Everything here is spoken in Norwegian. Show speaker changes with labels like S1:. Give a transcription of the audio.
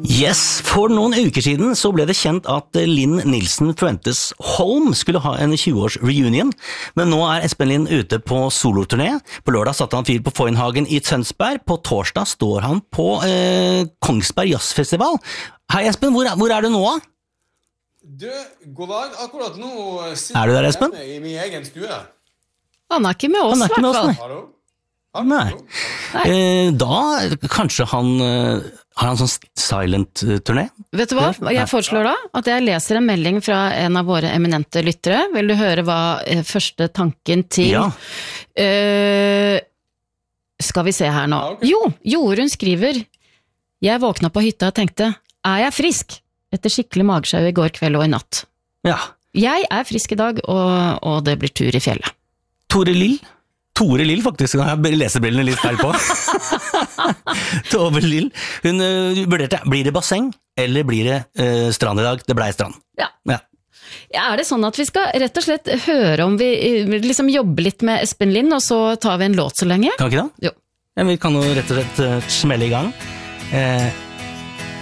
S1: Yes, for noen uker siden så ble det kjent at Linn Nilsen Fuentes Holm skulle ha en 20-års reunion, men nå er Espen Lind ute på soloturné. På lørdag satte han fyr på Foynhagen i Tønsberg, på torsdag står han på Kongsberg Jazzfestival. Hei Espen, hvor er du nå?
S2: Du, god dag, akkurat nå
S1: Er du der, Espen?
S2: I min egen stue.
S3: Han er ikke med oss,
S1: Han er ikke med oss, nei.
S2: Hallo?
S1: Nei. Da kanskje han har han sånn silent-turné?
S3: Vet du hva? Jeg foreslår da at jeg leser en melding fra en av våre eminente lyttere. Vil du høre hva første tanken til...
S1: Ja.
S3: Skal vi se her nå.
S2: Ja, okay.
S3: Jo, Jorunn skriver: Jeg våkna på hytta og tenkte, er jeg frisk? Etter skikkelig magesjau i går kveld og i natt.
S1: Ja.
S3: Jeg er frisk i dag, og det blir tur i fjellet.
S1: Tore Lill faktisk, da har jeg lesebrillene litt feil på. Tove Lill, hun vurderte, blir det basseng, eller blir det strand i dag? Det ble strand.
S3: Ja.
S1: Ja.
S3: Ja, er det sånn at vi skal rett og slett høre om vi liksom jobber litt med Espen Lind, og så tar vi en låt så lenge?
S1: Kan vi ikke det?
S3: Jo.
S1: Ja, vi kan jo rett og slett smelle i gang.